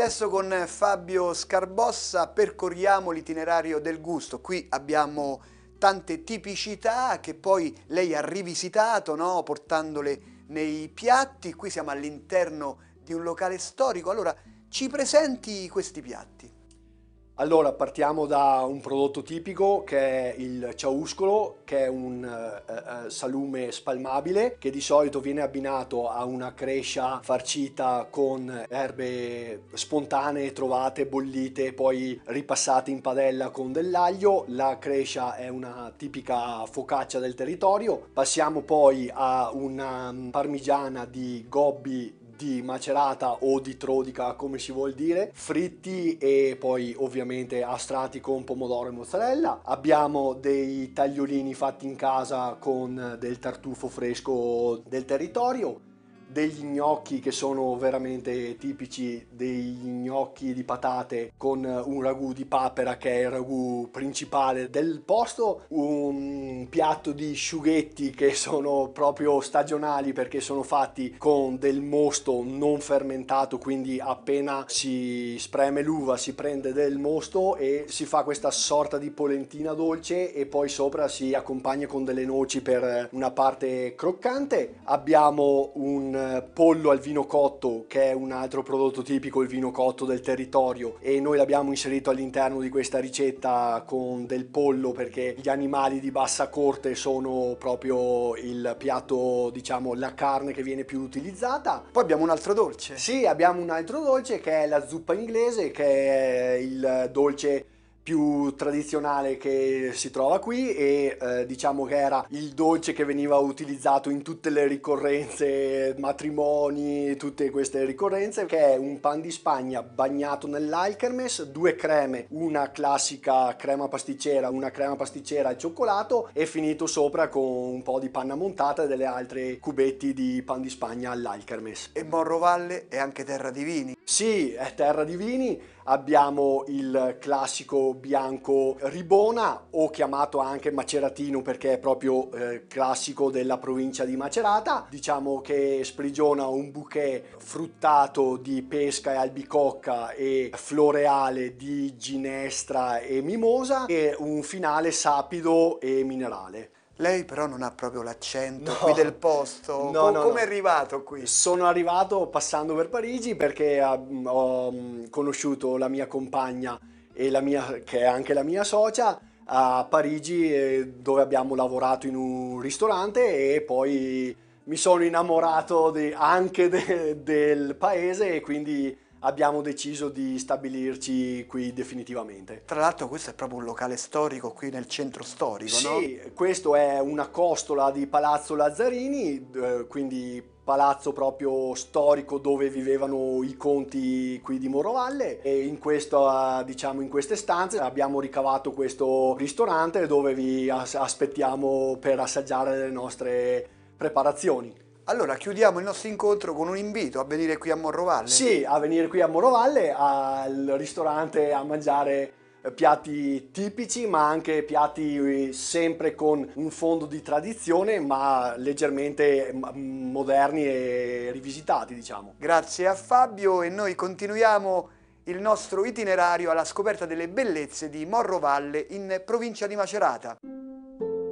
adesso con Fabio Scarbossa percorriamo l'itinerario del gusto. Qui abbiamo tante tipicità che poi lei ha rivisitato, no? Portandole nei piatti. Qui siamo all'interno di un locale storico. Allora, ci presenti questi piatti? Allora, partiamo da un prodotto tipico che è il ciauscolo, che è un salume spalmabile che di solito viene abbinato a una crescia farcita con erbe spontanee trovate, bollite, poi ripassate in padella con dell'aglio. La crescia è una tipica focaccia del territorio. Passiamo poi a una parmigiana di gobbi di macerata o di trodica, come si vuol dire, fritti e poi ovviamente a strati con pomodoro e mozzarella. Abbiamo dei tagliolini fatti in casa con del tartufo fresco del territorio, degli gnocchi che sono veramente tipici, degli gnocchi di patate con un ragù di papera che è il ragù principale del posto, un piatto di sciughetti che sono proprio stagionali perché sono fatti con del mosto non fermentato, quindi appena si spreme l'uva si prende del mosto e si fa questa sorta di polentina dolce e poi sopra si accompagna con delle noci per una parte croccante. Abbiamo un pollo al vino cotto, che è un altro prodotto tipico, il vino cotto del territorio, e noi l'abbiamo inserito all'interno di questa ricetta con del pollo perché gli animali di bassa corte sono proprio il piatto, diciamo, la carne che viene più utilizzata. Poi abbiamo un altro dolce. Sì, abbiamo un altro dolce che è la zuppa inglese, che è il dolce più tradizionale che si trova qui e diciamo che era il dolce che veniva utilizzato in tutte le ricorrenze, matrimoni, tutte queste ricorrenze, che è un pan di Spagna bagnato nell'Alkermes, due creme, una classica crema pasticcera, una crema pasticcera al cioccolato e finito sopra con un po' di panna montata e delle altre cubetti di pan di Spagna all'Alkermes. E Morrovalle è anche terra di vini. Sì, è terra di vini. Abbiamo il classico bianco Ribona, o chiamato anche Maceratino perché è proprio classico della provincia di Macerata. Diciamo che sprigiona un bouquet fruttato di pesca e albicocca e floreale di ginestra e mimosa e un finale sapido e minerale. Lei però non ha proprio l'accento No, qui del posto. no. Come è arrivato qui? Sono arrivato passando per Parigi perché ho conosciuto la mia compagna e che è anche la mia socia a Parigi, dove abbiamo lavorato in un ristorante e poi mi sono innamorato del paese e quindi abbiamo deciso di stabilirci qui definitivamente. Tra l'altro questo è proprio un locale storico qui nel centro storico, no? Sì, questo è una costola di Palazzo Lazzarini, quindi palazzo proprio storico dove vivevano i conti qui di Morrovalle, e in diciamo, in queste stanze abbiamo ricavato questo ristorante dove vi aspettiamo per assaggiare le nostre preparazioni. Allora chiudiamo il nostro incontro con un invito a venire qui a Morrovalle. Sì, a venire qui a Morrovalle al ristorante a mangiare piatti tipici, ma anche piatti sempre con un fondo di tradizione, ma leggermente moderni e rivisitati, diciamo. Grazie a Fabio e noi continuiamo il nostro itinerario alla scoperta delle bellezze di Morrovalle in provincia di Macerata.